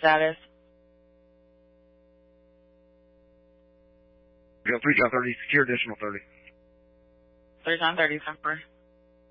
status? We got 3 John 30, secure additional 30. 3 John 30, 10-4.